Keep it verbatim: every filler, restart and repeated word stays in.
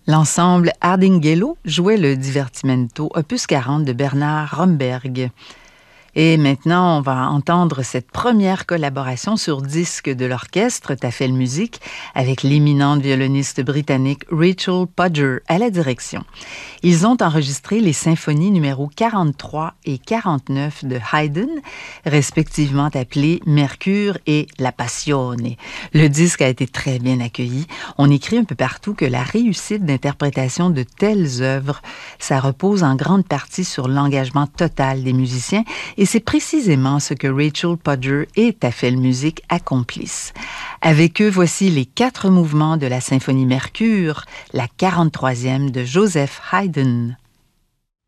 L'ensemble Ardinghello jouait le Divertimento, opus quarante de Bernard Romberg. Et maintenant, on va entendre cette première collaboration sur disque de l'orchestre Tafel Music avec l'éminente violoniste britannique Rachel Podger à la direction. Ils ont enregistré les symphonies numéro quarante-trois et quarante-neuf de Haydn, respectivement appelées Mercure et La Passione. Le disque a été très bien accueilli. On écrit un peu partout que la réussite d'interprétation de telles œuvres, ça repose en grande partie sur l'engagement total des musiciens. Et c'est précisément ce que Rachel Podger et Tafel Music accomplissent. Avec eux, voici les quatre mouvements de la symphonie Mercure, la quarante-troisième de Joseph Haydn.